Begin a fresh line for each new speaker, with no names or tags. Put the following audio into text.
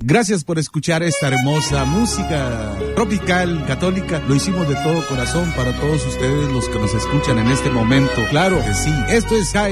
Gracias por escuchar esta hermosa música tropical, católica. Lo hicimos de todo corazón para todos ustedes los que nos escuchan en este momento. Claro que sí. Esto es